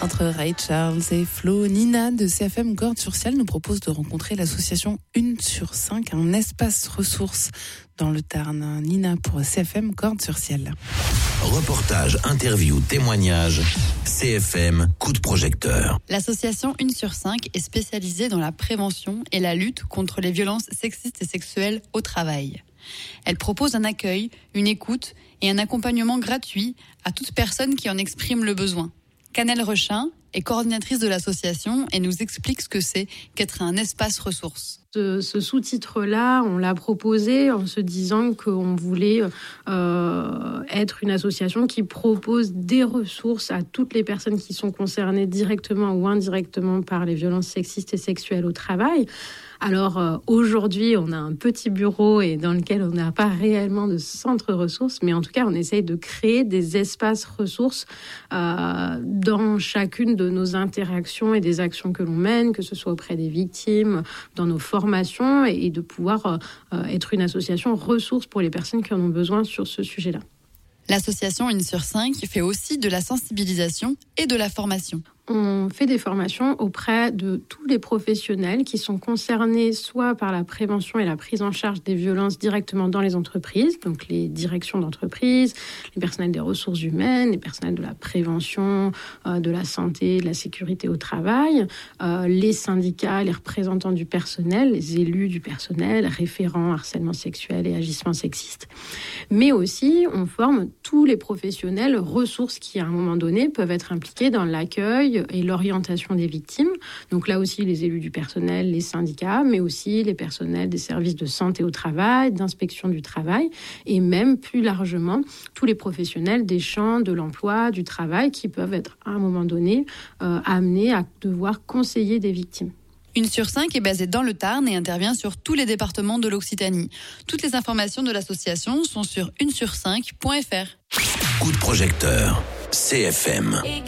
Entre Ray Charles et Flo, Nina de CFM Cordes-sur-Ciel nous propose de rencontrer l'association 1 sur 5, un espace ressources dans le Tarn. Nina pour CFM Cordes-sur-Ciel. Reportage, interview, témoignage, CFM, coup de projecteur. L'association 1 sur 5 est spécialisée dans la prévention et la lutte contre les violences sexistes et sexuelles au travail. Elle propose un accueil, une écoute et un accompagnement gratuit à toute personne qui en exprime le besoin. Canel Rechin est coordinatrice de l'association et nous explique ce que c'est qu'être un espace ressources. Ce sous-titre-là, on l'a proposé en se disant qu'on voulait être une association qui propose des ressources à toutes les personnes qui sont concernées directement ou indirectement par les violences sexistes et sexuelles au travail. Alors aujourd'hui, on a un petit bureau et dans lequel on n'a pas réellement de centre ressources, mais en tout cas, on essaye de créer des espaces ressources dans chacune de nos interactions et des actions que l'on mène, que ce soit auprès des victimes, dans nos formations, et de pouvoir être une association ressources pour les personnes qui en ont besoin sur ce sujet-là. L'association 1 sur 5 fait aussi de la sensibilisation et de la formation. On fait des formations auprès de tous les professionnels qui sont concernés soit par la prévention et la prise en charge des violences directement dans les entreprises, donc les directions d'entreprise, les personnels des ressources humaines, les personnels de la prévention, de la santé, de la sécurité au travail, les syndicats, les représentants du personnel, les élus du personnel, référents harcèlement sexuel et agissement sexiste. Mais aussi, on forme tous les professionnels ressources qui, à un moment donné, peuvent être impliqués dans l'accueil et l'orientation des victimes. Donc là aussi, les élus du personnel, les syndicats, mais aussi les personnels des services de santé au travail, d'inspection du travail, et même plus largement, tous les professionnels des champs de l'emploi, du travail, qui peuvent être à un moment donné amenés à devoir conseiller des victimes. 1 sur 5 est basée dans le Tarn et intervient sur tous les départements de l'Occitanie. Toutes les informations de l'association sont sur 1sur5.fr. Coup de projecteur, CFM.